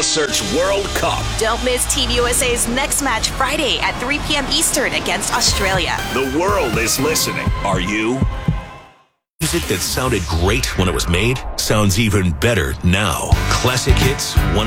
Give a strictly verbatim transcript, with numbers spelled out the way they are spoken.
Just search World Cup. Don't miss Team U S A's next match Friday at three p.m. Eastern against Australia. The world is listening. Are you? Music that sounded great when it was made sounds even better now. Classic hits.